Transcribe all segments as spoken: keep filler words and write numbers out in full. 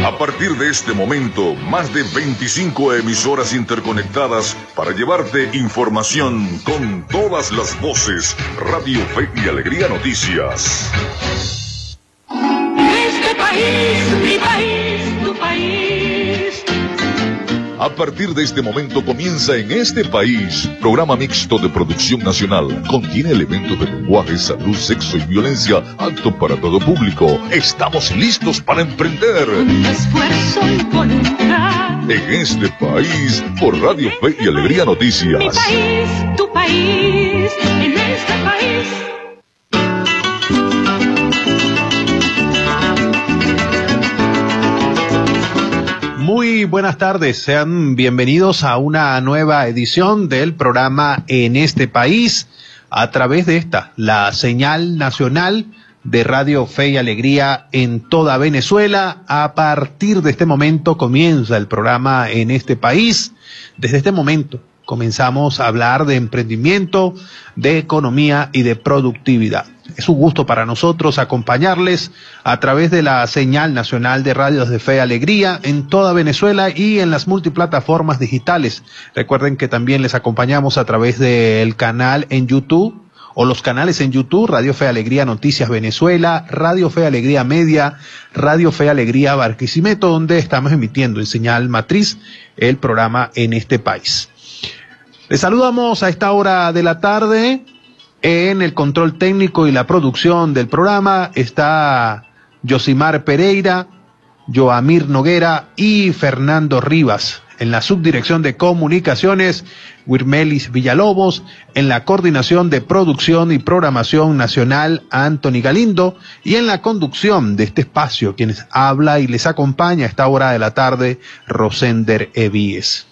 A partir de este momento, más de veinticinco emisoras interconectadas para llevarte información con todas las voces. Radio Fe y Alegría Noticias. Este país, mi país, tu país. A partir de este momento comienza En Este País, programa mixto de producción nacional. Contiene elementos de lenguaje, salud, sexo y violencia, apto para todo público. Estamos listos para emprender. Con esfuerzo y voluntad. En Este País, por Radio Fe y Alegría Noticias. Mi país, tu país, en este país. Muy buenas tardes, sean bienvenidos a una nueva edición del programa En Este País, a través de esta, la señal nacional de Radio Fe y Alegría en toda Venezuela. A partir de este momento comienza el programa En Este País. Desde este momento comenzamos a hablar de emprendimiento, de economía y de productividad. Es un gusto para nosotros acompañarles a través de la señal nacional de radios de Fe y Alegría en toda Venezuela y en las multiplataformas digitales. Recuerden que también les acompañamos a través del canal en YouTube o los canales en YouTube, Radio Fe y Alegría Noticias Venezuela, Radio Fe y Alegría Media, Radio Fe y Alegría Barquisimeto, donde estamos emitiendo en señal matriz el programa En Este País. Les saludamos a esta hora de la tarde. En el control técnico y la producción del programa está Yosimar Pereira, Joamir Noguera y Fernando Rivas. En la subdirección de comunicaciones, Wirmelis Villalobos. En la coordinación de producción y programación nacional, Anthony Galindo. Y en la conducción de este espacio, quienes habla y les acompaña a esta hora de la tarde, Rosender Evíes.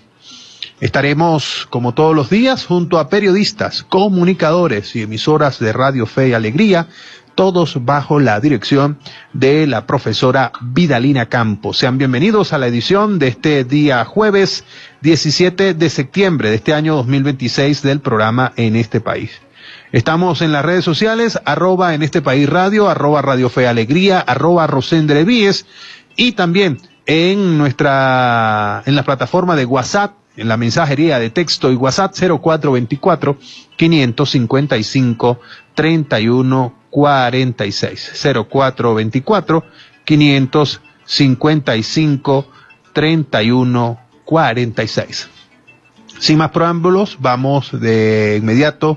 Estaremos, como todos los días, junto a periodistas, comunicadores y emisoras de Radio Fe y Alegría, todos bajo la dirección de la profesora Vidalina Campos. Sean bienvenidos a la edición de este día jueves diecisiete de septiembre de este año dos mil veintiséis del programa En Este País. Estamos en las redes sociales, arroba En Este País Radio, arroba Radio Fe y Alegría, arroba Rosender Evíes, y también en nuestra, en la plataforma de WhatsApp, en la mensajería de texto y WhatsApp cero cuatro veinticuatro, quinientos cincuenta y cinco, treinta y uno cuarenta y seis. cero cuatro veinticuatro, quinientos cincuenta y cinco, treinta y uno cuarenta y seis. Sin más preámbulos, vamos de inmediato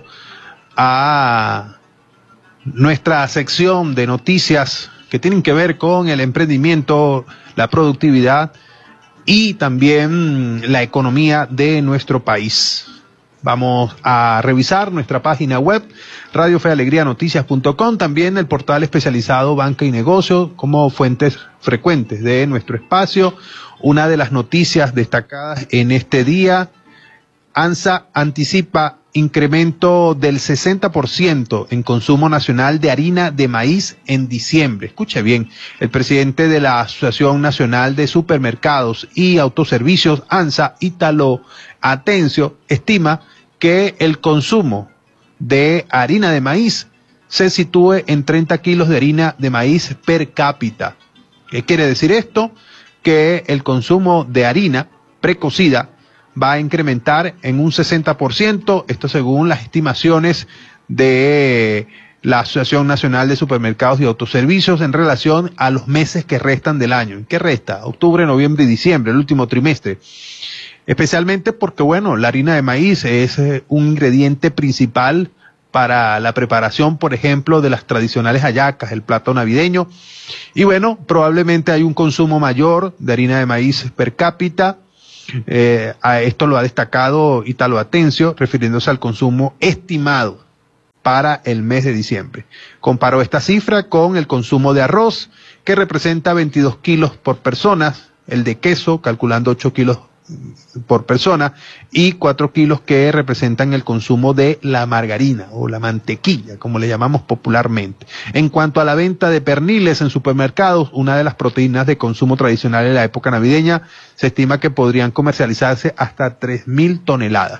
a nuestra sección de noticias que tienen que ver con el emprendimiento, la productividad y también la economía de nuestro país. Vamos a revisar nuestra página web, radio fe alegría noticias punto com, también el portal especializado Banca y Negocio como fuentes frecuentes de nuestro espacio. Una de las noticias destacadas en este día: ANSA anticipa incremento del sesenta por ciento en consumo nacional de harina de maíz en diciembre. Escuche bien, el presidente de la Asociación Nacional de Supermercados y Autoservicios, ANSA, Ítalo Atencio, estima que el consumo de harina de maíz se sitúe en treinta kilos de harina de maíz per cápita. ¿Qué quiere decir esto? Que el consumo de harina precocida va a incrementar en un sesenta por ciento, esto según las estimaciones de la Asociación Nacional de Supermercados y Autoservicios en relación a los meses que restan del año. ¿Qué resta? Octubre, noviembre y diciembre, el último trimestre. Especialmente porque, bueno, la harina de maíz es un ingrediente principal para la preparación, por ejemplo, de las tradicionales hallacas, el plato navideño. Y bueno, probablemente hay un consumo mayor de harina de maíz per cápita. Eh, a esto lo ha destacado Ítalo Atencio, refiriéndose al consumo estimado para el mes de diciembre. Comparó esta cifra con el consumo de arroz, que representa veintidós kilos por persona, el de queso, calculando ocho kilos por persona, y cuatro kilos que representan el consumo de la margarina o la mantequilla, como le llamamos popularmente. En cuanto a la venta de perniles en supermercados, una de las proteínas de consumo tradicional en la época navideña, se estima que podrían comercializarse hasta tres mil toneladas.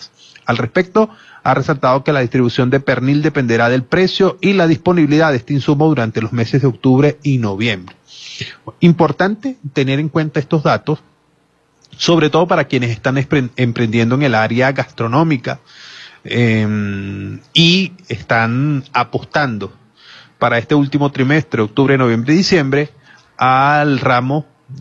Al respecto, ha resaltado que la distribución de pernil dependerá del precio y la disponibilidad de este insumo durante los meses de octubre y noviembre. Importante tener en cuenta estos datos, sobre todo para quienes están emprendiendo en el área gastronómica eh, y están apostando para este último trimestre, octubre, noviembre y diciembre, al ramo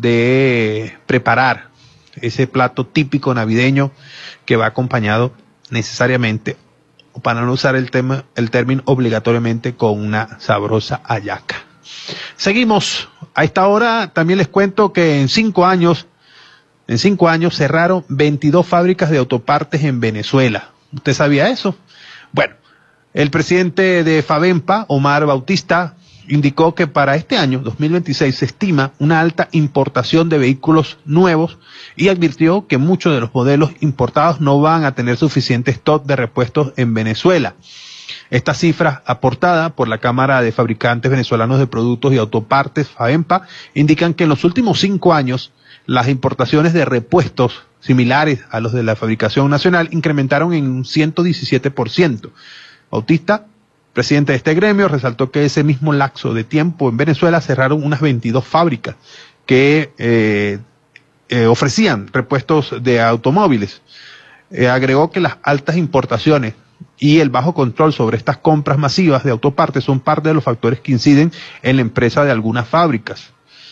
de preparar ese plato típico navideño que va acompañado necesariamente, o para no usar el tema, el término obligatoriamente, con una sabrosa hallaca. Seguimos. A esta hora también les cuento que en cinco años, en cinco años cerraron veintidós fábricas de autopartes en Venezuela. ¿Usted sabía eso? Bueno, el presidente de Favempa, Omar Bautista, indicó que para este año, dos mil veintiséis, se estima una alta importación de vehículos nuevos y advirtió que muchos de los modelos importados no van a tener suficiente stock de repuestos en Venezuela. Esta cifra, aportada por la Cámara de Fabricantes Venezolanos de Productos y Autopartes, Favempa, indican que en los últimos cinco años las importaciones de repuestos similares a los de la fabricación nacional incrementaron en un ciento diecisiete por ciento. Bautista, presidente de este gremio, resaltó que ese mismo lapso de tiempo en Venezuela cerraron unas veintidós fábricas que eh, eh, ofrecían repuestos de automóviles. Eh, agregó que las altas importaciones y el bajo control sobre estas compras masivas de autopartes son parte de los factores que inciden en la empresa de algunas fábricas.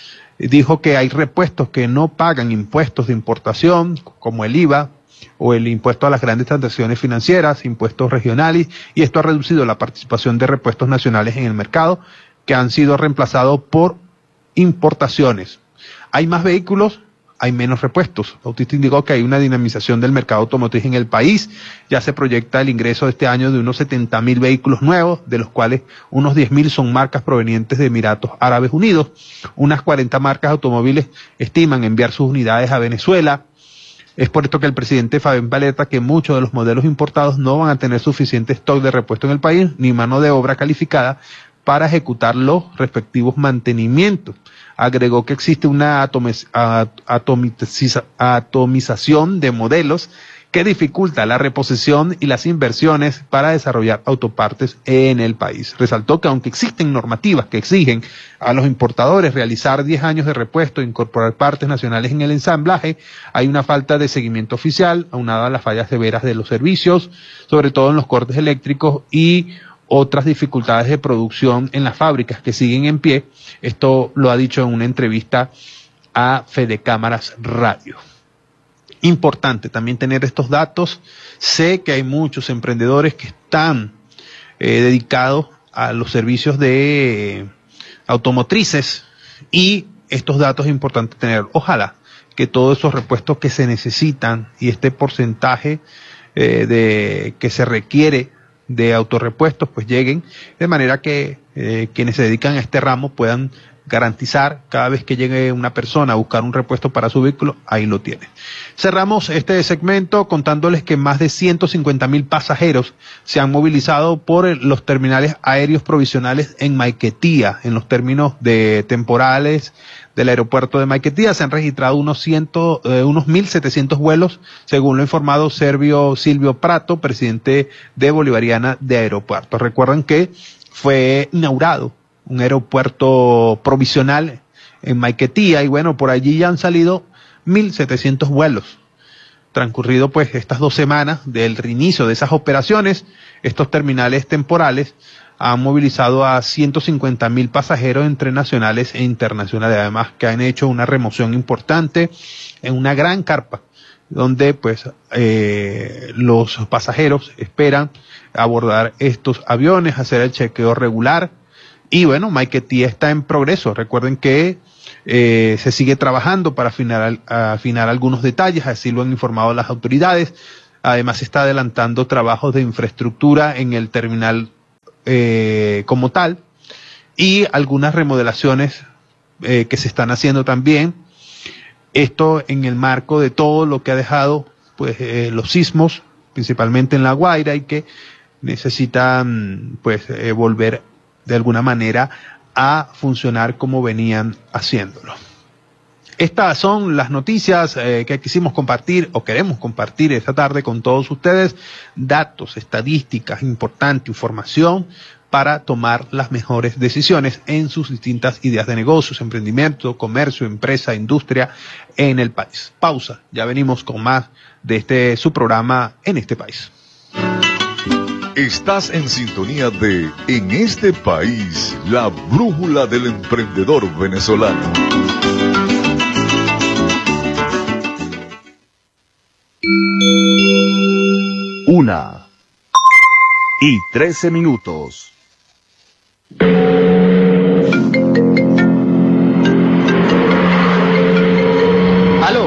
Dijo que hay repuestos que no pagan impuestos de importación, como el I V A o el impuesto a las grandes transacciones financieras, impuestos regionales, y esto ha reducido la participación de repuestos nacionales en el mercado, que han sido reemplazados por importaciones. Hay más vehículos, hay menos repuestos. Bautista indicó que hay una dinamización del mercado automotriz en el país. Ya se proyecta el ingreso de este año de unos setenta mil vehículos nuevos, de los cuales unos diez mil son marcas provenientes de Emiratos Árabes Unidos. Unas cuarenta marcas automóviles estiman enviar sus unidades a Venezuela. Es por esto que el presidente Favempa alerta que muchos de los modelos importados no van a tener suficiente stock de repuesto en el país, ni mano de obra calificada para ejecutar los respectivos mantenimientos. Agregó que existe una atomiz, atomiza, atomización de modelos que dificulta la reposición y las inversiones para desarrollar autopartes en el país. Resaltó que aunque existen normativas que exigen a los importadores realizar diez años de repuesto e incorporar partes nacionales en el ensamblaje, hay una falta de seguimiento oficial, aunada a las fallas severas de los servicios, sobre todo en los cortes eléctricos y otras dificultades de producción en las fábricas que siguen en pie. Esto lo ha dicho en una entrevista a Fede Cámaras Radio. Importante también tener estos datos. Sé que hay muchos emprendedores que están eh, dedicados a los servicios de eh, automotrices, y estos datos es importante tener. Ojalá que todos esos repuestos que se necesitan y este porcentaje eh, de que se requiere de autorrepuestos pues lleguen, de manera que eh, quienes se dedican a este ramo puedan garantizar cada vez que llegue una persona a buscar un repuesto para su vehículo, ahí lo tiene. Cerramos este segmento contándoles que más de ciento cincuenta mil pasajeros se han movilizado por los terminales aéreos provisionales en Maiquetía. En los términos de temporales del aeropuerto de Maiquetía se han registrado unos, ciento, eh, unos mil setecientos vuelos, según lo informado Servio Silvio Prato, presidente de Bolivariana de Aeropuertos. Recuerden que fue inaugurado un aeropuerto provisional en Maiquetía, y bueno, por allí ya han salido mil setecientos vuelos. Transcurrido pues estas dos semanas del reinicio de esas operaciones, estos terminales temporales han movilizado a ciento cincuenta mil pasajeros entre nacionales e internacionales, además que han hecho una remoción importante en una gran carpa, donde pues eh, los pasajeros esperan abordar estos aviones, hacer el chequeo regular. Y bueno, Maiquetía está en progreso. Recuerden que eh, se sigue trabajando para afinar, afinar algunos detalles, así lo han informado las autoridades. Además se está adelantando trabajos de infraestructura en el terminal eh, como tal, y algunas remodelaciones eh, que se están haciendo también. Esto en el marco de todo lo que ha dejado pues eh, los sismos, principalmente en La Guaira, y que necesitan pues eh, volver de alguna manera a funcionar como venían haciéndolo. Estas son las noticias eh, que quisimos compartir o queremos compartir esta tarde con todos ustedes. Datos, estadísticas, importante información para tomar las mejores decisiones en sus distintas ideas de negocios, emprendimiento, comercio, empresa, industria en el país. Pausa, ya venimos con más de este su programa En este país. Estás en sintonía de En este país, la brújula del emprendedor venezolano. Una y trece minutos. ¿Aló?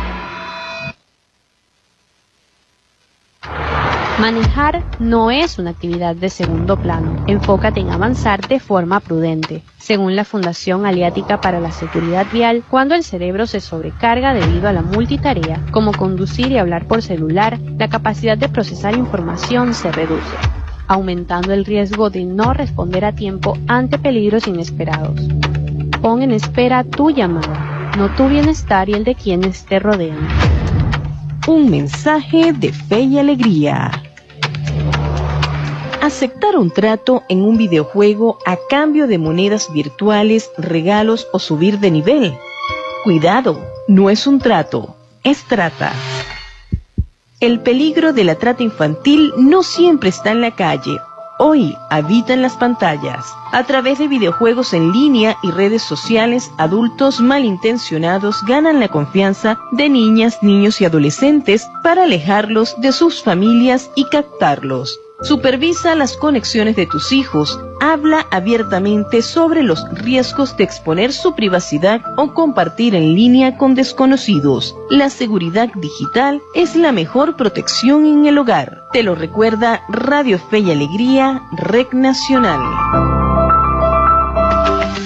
Manejar no es una actividad de segundo plano. Enfócate en avanzar de forma prudente. Según la Fundación Aliática para la Seguridad Vial, cuando el cerebro se sobrecarga debido a la multitarea, como conducir y hablar por celular, la capacidad de procesar información se reduce, aumentando el riesgo de no responder a tiempo ante peligros inesperados. Pon en espera tu llamada, no tu bienestar y el de quienes te rodean. Un mensaje de fe y alegría. Aceptar un trato en un videojuego a cambio de monedas virtuales, regalos o subir de nivel. Cuidado, no es un trato, es trata. El peligro de la trata infantil no siempre está en la calle. Hoy habita en las pantallas. A través de videojuegos en línea y redes sociales, adultos malintencionados ganan la confianza de niñas, niños y adolescentes para alejarlos de sus familias y captarlos. Supervisa las conexiones de tus hijos. Habla abiertamente sobre los riesgos de exponer su privacidad o compartir en línea con desconocidos. La seguridad digital es la mejor protección en el hogar. Te lo recuerda Radio Fe y Alegría, Red Nacional.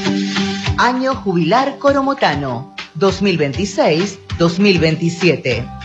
Año Jubilar Coromotano, dos mil veintiséis dos mil veintisiete.